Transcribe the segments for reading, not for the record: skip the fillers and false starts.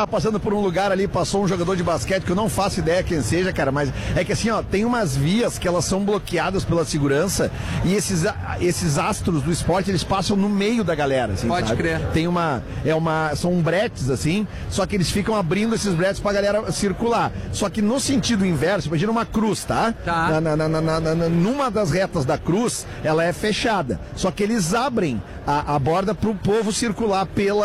tava passando por um lugar ali, passou um jogador de basquete, que eu não faço ideia quem seja, cara, mas é que assim, ó, tem umas vias que elas são bloqueadas pela segurança e esses astros do esporte, eles passam no meio da galera, assim, Pode sabe? crer. Tem são bretes, assim, só que eles ficam abrindo esses bretes pra galera circular. Só que no sentido inverso, imagina uma cruz, tá? Numa das retas da cruz, ela é fechada. Só que eles abrem a borda pro povo circular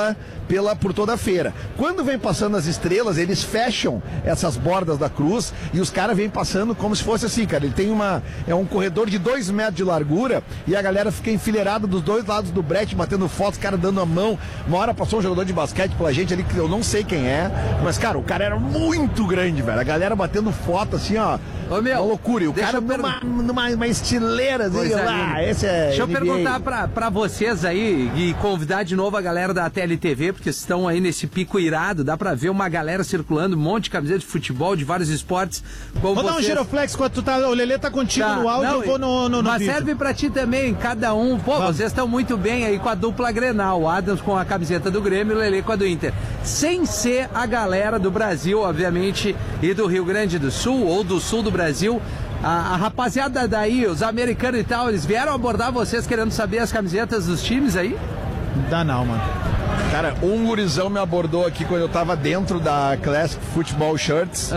por toda a feira. Quando vem passando as estrelas, eles fecham essas bordas da cruz e os caras vêm passando como se fosse assim, cara. Ele tem um corredor de 2 metros de largura e a galera fica enfileirada dos dois lados do brete, batendo fotos, os caras dando a mão. Uma hora passou um jogador de basquete pela gente ali, que eu não sei quem é, mas, cara, o cara era muito grande, velho. A galera batendo foto assim, ó. Ô, meu, uma loucura. E o cara numa estileira, assim, esse é. Deixa eu NBA. perguntar pra vocês aí e convidar de novo a galera da TLTV, porque estão aí nesse pico irado, dá pra ver uma galera circulando, um monte de camiseta de futebol, de vários esportes. Vou dar um giroflex enquanto tu tá. O Lelê tá contigo no áudio, eu vou no Mas vídeo. serve pra ti também, cada um. Pô, vocês estão muito bem aí com a dupla Grenal. O Adams com a camiseta do Grêmio e o Lelê com a do Inter. Sem ser a galera do Brasil, obviamente, e do Rio Grande do Sul, ou do sul do Brasil. A rapaziada daí, os americanos e tal, eles vieram abordar vocês querendo saber as camisetas dos times aí? Dá não, mano. Cara, um gurizão me abordou aqui quando eu tava dentro da Classic Football Shirts.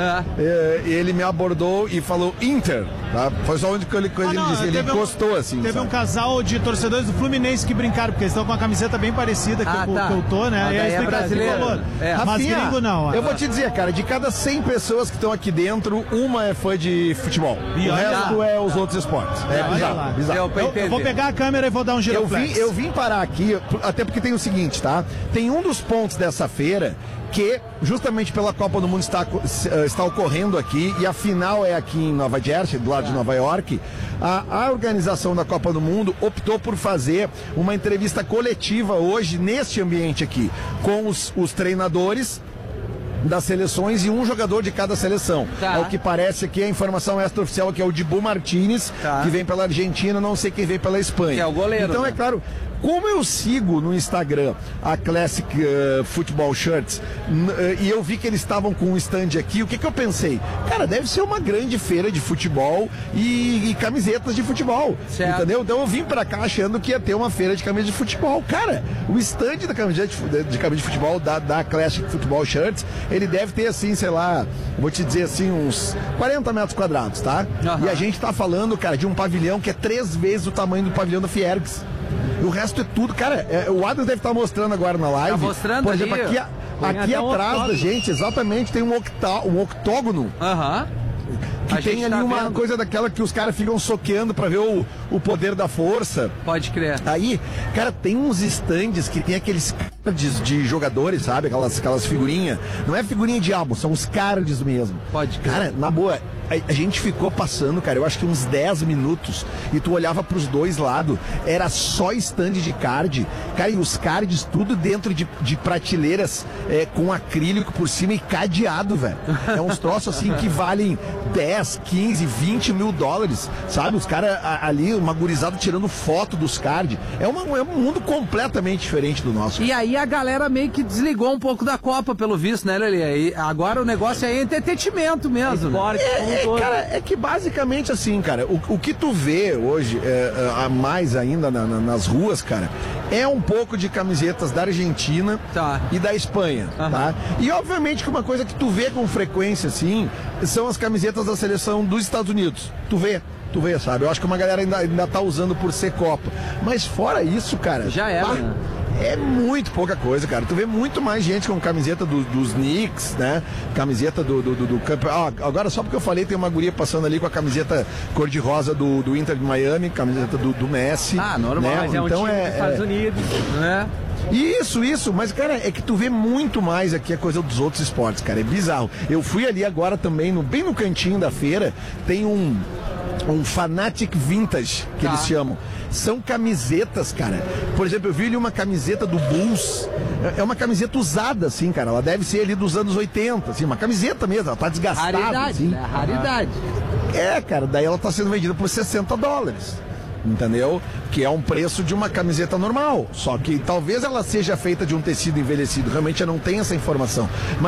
Ele me abordou e falou Inter, tá? Foi só onde ele disse, ele encostou assim. Teve um casal de torcedores do Fluminense que brincaram, porque eles estão com uma camiseta bem parecida que eu tô, né? Daí é brasileiro. Mas gringo não. Eu vou te dizer, cara, de cada 100 pessoas que estão aqui dentro, uma é fã de futebol. O resto é os outros esportes. É bizarro. Eu vou pegar a câmera e vou dar um giroflex. Eu vim parar aqui, até porque tem o seguinte, tá? Tem um dos pontos dessa feira que, justamente pela Copa do Mundo, está ocorrendo aqui, e a final é aqui em Nova Jersey, do lado de Nova York. A organização da Copa do Mundo optou por fazer uma entrevista coletiva hoje, neste ambiente aqui, com os treinadores das seleções e um jogador de cada seleção. É o que parece aqui, a informação extraoficial, que é o Dibu Martínez, que vem pela Argentina, não sei quem vem pela Espanha. Que é o goleiro. Então, né? é claro, como eu sigo no Instagram a Classic Football Shirts e eu vi que eles estavam com um stand aqui, o que eu pensei? Cara, deve ser uma grande feira de futebol e camisetas de futebol, entendeu? Então eu vim pra cá achando que ia ter uma feira de camiseta de futebol. Cara, o stand da camiseta de camisa de futebol da Classic Football Shirts, ele deve ter assim, sei lá, vou te dizer assim, uns 40 metros quadrados, tá? E a gente tá falando, cara, de um pavilhão que é 3 vezes o tamanho do pavilhão da Fiergs. E o resto é tudo, cara. O Adams deve estar mostrando agora na live. Tá mostrando. Por exemplo, ali, aqui atrás da gente, exatamente, tem um octógono. Que tem ali uma coisa daquela que os caras ficam soqueando pra ver o poder da força. Pode crer. Aí, cara, tem uns estandes que tem aqueles cards de jogadores, sabe? Aquelas figurinhas. Não é figurinha de álbum, são os cards mesmo. Pode crer. Cara, na boa, a gente ficou passando, cara, eu acho que uns 10 minutos, e tu olhava pros dois lados, era só stand de card, cara, e os cards tudo dentro de prateleiras com acrílico por cima e cadeado, velho. É uns troços assim que valem 10, 15, 20 mil dólares, sabe? Os caras ali, uma gurizada tirando foto dos cards. É um mundo completamente diferente do nosso. E aí a galera meio que desligou um pouco da Copa, pelo visto, né, Lelê? E agora o negócio é entretenimento mesmo. Cara, é que basicamente assim, cara, o que tu vê hoje, a mais ainda nas ruas, cara, é um pouco de camisetas da Argentina e da Espanha, tá? E obviamente que uma coisa que tu vê com frequência, assim, são as camisetas da seleção dos Estados Unidos. Tu vê, sabe? Eu acho que uma galera ainda tá usando por ser Copa. Mas fora isso, cara... Já era, né? É muito pouca coisa, cara. Tu vê muito mais gente com camiseta dos Knicks, né? Camiseta do campo. Agora, só porque eu falei, tem uma guria passando ali com a camiseta cor-de-rosa do Inter de Miami, camiseta do Messi. Normal. Né? Mas é um então time dos Estados Unidos, né? Isso, mas cara, é que tu vê muito mais aqui a coisa dos outros esportes, cara, é bizarro. Eu fui ali agora também, bem no cantinho da feira, tem um Fanatic Vintage, que eles chamam. São camisetas, cara. Por exemplo, eu vi ali uma camiseta do Bulls. É uma camiseta usada, assim, cara. Ela deve ser ali dos anos 80, assim, uma camiseta mesmo, ela tá desgastada. Raridade, assim. né? Raridade. Cara, daí ela tá sendo vendida por $60. Entendeu? Que é um preço de uma camiseta normal. Só que talvez ela seja feita de um tecido envelhecido. Realmente eu não tenho essa informação.